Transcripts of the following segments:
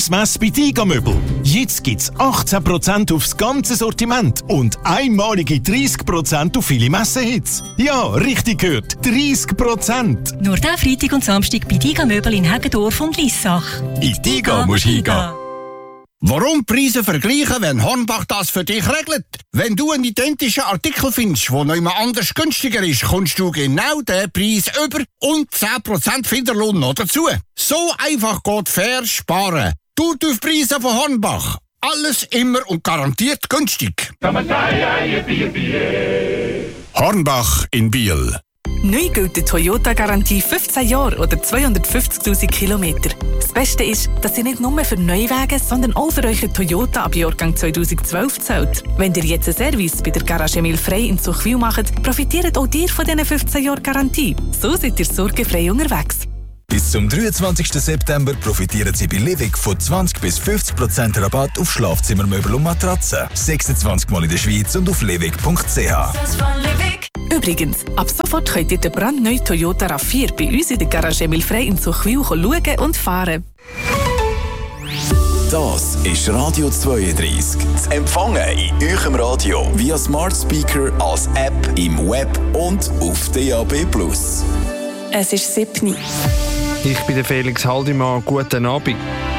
Hausmesse bei Tigermöbel. Jetzt gibt's 18% aufs ganze Sortiment und einmalige 30% auf viele Messehits. Ja, richtig gehört, 30%. Nur diesen Freitag und Samstag bei Tigermöbel in Heggendorf und Liessach. In Tiger musst du hingehen. Warum Preise vergleichen, wenn Hornbach das für dich regelt? Wenn du einen identischen Artikel findest, der noch immer anders günstiger ist, kommst du genau den Preis über und 10% Finderlohn noch dazu. So einfach geht fair sparen. Du auf Preise von Hornbach. Alles immer und garantiert günstig. Hornbach in Biel. Neu gilt die Toyota-Garantie 15 Jahre oder 250'000 Kilometer. Das Beste ist, dass sie nicht nur für Neuwagen, sondern auch für euren Toyota ab Jahrgang 2012 zählt. Wenn ihr jetzt einen Service bei der Garage Emil Frey in Zuchwil macht, profitiert auch ihr von diesen 15 Jahren Garantie. So seid ihr sorgenfrei unterwegs. Bis zum 23. September profitieren Sie bei Livig von 20-50% Rabatt auf Schlafzimmermöbel und Matratzen. 26 Mal in der Schweiz und auf livig.ch. Übrigens, ab sofort könnt ihr den brandneuen Toyota RAV4 bei uns in der Garage Emil Frey in Zuchwil schauen und fahren. Das ist Radio 32. Zu empfangen in eurem Radio via Smart Speaker, als App, im Web und auf DAB+. Es ist 7. Ich bin der Felix Haldimann. Guten Abend.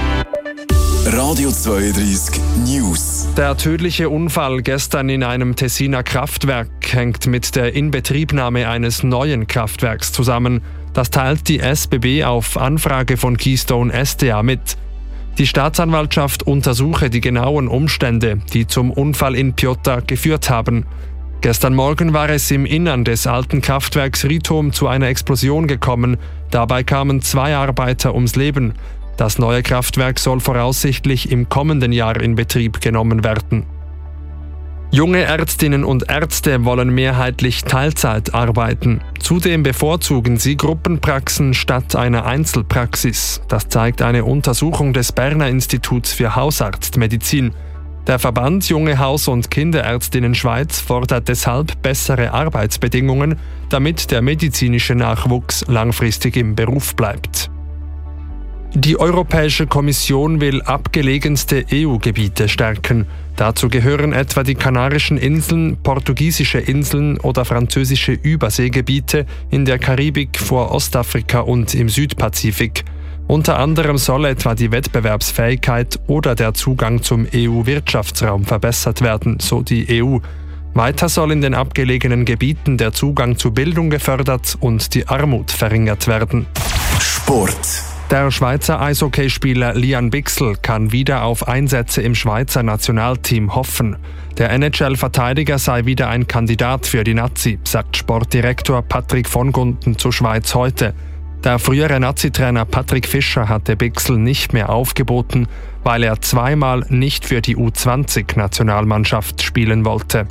Radio 32 News. Der tödliche Unfall gestern in einem Tessiner Kraftwerk hängt mit der Inbetriebnahme eines neuen Kraftwerks zusammen. Das teilt die SBB auf Anfrage von Keystone SDA mit. Die Staatsanwaltschaft untersuche die genauen Umstände, die zum Unfall in Piotta geführt haben. Gestern Morgen war es im Innern des alten Kraftwerks Ritom zu einer Explosion gekommen. Dabei kamen 2 Arbeiter ums Leben. Das neue Kraftwerk soll voraussichtlich im kommenden Jahr in Betrieb genommen werden. Junge Ärztinnen und Ärzte wollen mehrheitlich Teilzeit arbeiten. Zudem bevorzugen sie Gruppenpraxen statt einer Einzelpraxis. Das zeigt eine Untersuchung des Berner Instituts für Hausarztmedizin. Der Verband Junge Haus- und Kinderärztinnen Schweiz fordert deshalb bessere Arbeitsbedingungen, damit der medizinische Nachwuchs langfristig im Beruf bleibt. Die Europäische Kommission will abgelegenste EU-Gebiete stärken. Dazu gehören etwa die Kanarischen Inseln, portugiesische Inseln oder französische Überseegebiete in der Karibik, vor Ostafrika und im Südpazifik. Unter anderem soll etwa die Wettbewerbsfähigkeit oder der Zugang zum EU-Wirtschaftsraum verbessert werden, so die EU. Weiter soll in den abgelegenen Gebieten der Zugang zu Bildung gefördert und die Armut verringert werden. Sport. Der Schweizer Eishockeyspieler Lian Bichsel kann wieder auf Einsätze im Schweizer Nationalteam hoffen. Der NHL-Verteidiger sei wieder ein Kandidat für die Nazi, sagt Sportdirektor Patrick von Gunten zu Schweiz heute. Der frühere Nazi-Trainer Patrick Fischer hatte Bichsel nicht mehr aufgeboten, weil er 2-mal nicht für die U20-Nationalmannschaft spielen wollte.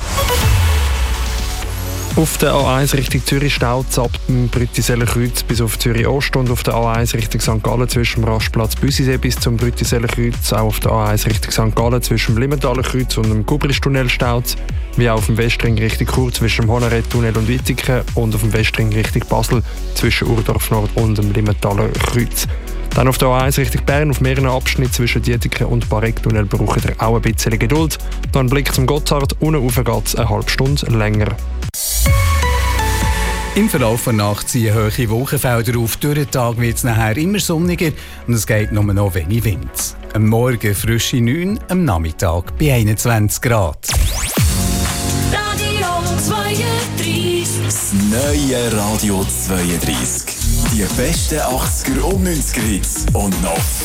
Auf der A1 Richtung Zürich staut es ab dem Brüttiseller Kreuz bis auf Zürich Ost und auf der A1 Richtung St. Gallen zwischen dem Rastplatz Büsisee bis zum Brüttiseller Kreuz. Auch auf der A1 Richtung St. Gallen zwischen dem Limmentaler Kreuz und dem Gubristunnel staut es. Wie auf dem Westring Richtung Chur zwischen dem Honoret-Tunnel und Wittigen und auf dem Westring Richtung Basel zwischen Urdorf Nord und dem Limmentaler Kreuz. Dann auf der A1 Richtung Bern auf mehreren Abschnitten zwischen Dietiken und Baregtunnel braucht ihr auch ein bisschen Geduld. Dann Blick zum Gotthard, unten rauf geht es eine halbe Stunde länger. Im Verlauf der Nacht ziehen hohe Wolkenfelder auf. Durch den Tag wird es nachher immer sonniger und es geht nur noch wenig Wind. Am Morgen frische 9, am Nachmittag bei 21 Grad. Radio 32. Das neue Radio 32. Die besten 80er und 90er Hits und noch